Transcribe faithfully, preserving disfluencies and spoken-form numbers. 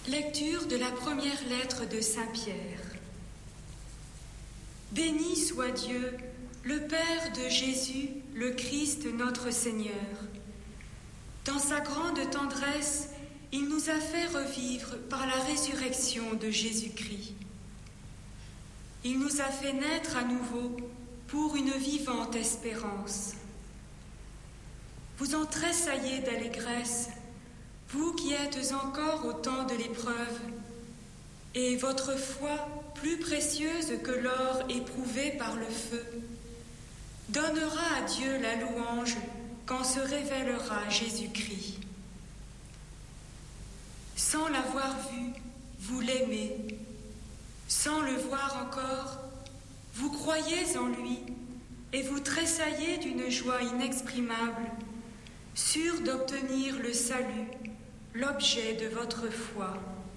Lecture de la première lettre de Saint Pierre. Béni soit Dieu, le Père de Jésus, le Christ notre Seigneur. Dans sa grande tendresse, il nous a fait revivre par la résurrection de Jésus-Christ. Il nous a fait naître à nouveau pour une vivante espérance. Vous en tressaillez d'allégresse, vous qui êtes encore au temps de l'épreuve, et votre foi, plus précieuse que l'or éprouvé par le feu, donnera à Dieu la louange quand se révélera Jésus-Christ. Sans l'avoir vu, vous l'aimez. Sans le voir encore, vous croyez en lui et vous tressaillez d'une joie inexprimable, sûr d'obtenir le salut, l'objet de votre foi.